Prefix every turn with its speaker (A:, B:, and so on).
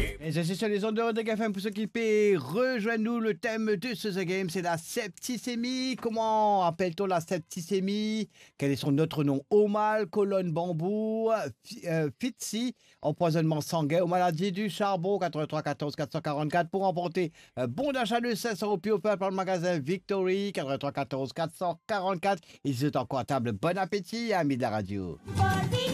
A: Et je suis sur les ondes de Rodrigue FM pour s'occuper. Rejoins-nous. Le thème de ce The Game, c'est la septicémie. Comment appelle-t-on la septicémie? Quel est son autre nom? Au colonne bambou, Fitsi, empoisonnement sanguin aux maladies du charbon. 83 14 444 pour emporter bon d'achat de 500 roupies au peuple dans le magasin Victory. 83 14 444. Ils sont encore à table. Bon appétit, amis de la radio.